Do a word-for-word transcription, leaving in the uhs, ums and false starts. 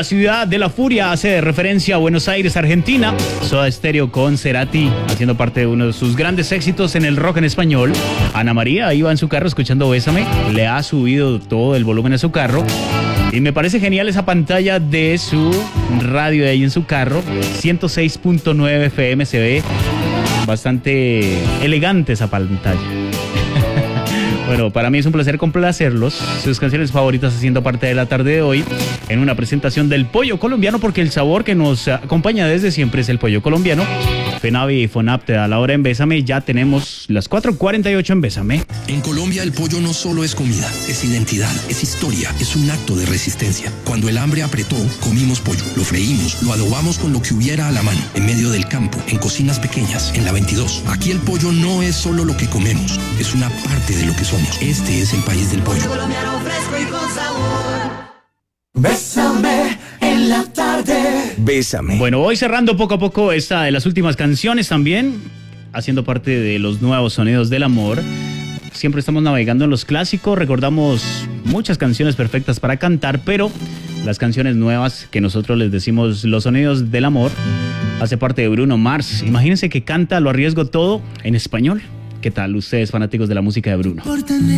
ciudad de la furia hace referencia a Buenos Aires, Argentina. Soda Stereo con Cerati, haciendo parte de uno de sus grandes éxitos en el rock en español. Ana María iba en su carro escuchando Bésame, le ha subido todo el volumen a su carro. Y me parece genial esa pantalla de su radio de ahí en su carro. ciento seis punto nueve F M, se ve bastante elegante esa pantalla. Bueno, para mí es un placer complacerlos. Sus canciones favoritas haciendo parte de la tarde de hoy en una presentación del pollo colombiano, porque el sabor que nos acompaña desde siempre es el pollo colombiano. Fenavi y Fonap te da la hora en Bésame. Ya tenemos las cuatro cuarenta y ocho en Bésame. En Colombia el pollo no solo es comida, es identidad, es historia, es un acto de resistencia. Cuando el hambre apretó, comimos pollo, lo freímos, lo adobamos con lo que hubiera a la mano, en medio del campo, en cocinas pequeñas, en la veintidós. Aquí el pollo no es solo lo que comemos, es una parte de lo que somos. Este es el país del pollo. Colombiano fresco y con sabor. Bésame en la tarde. Bésame. Bueno, voy cerrando poco a poco esta de las últimas canciones también, haciendo parte de los nuevos sonidos del amor. Siempre estamos navegando en los clásicos, recordamos muchas canciones perfectas para cantar, pero las canciones nuevas que nosotros les decimos los sonidos del amor, hace parte de Bruno Mars. Imagínense que canta Lo arriesgo todo en español. ¿Qué tal ustedes, fanáticos de la música de Bruno?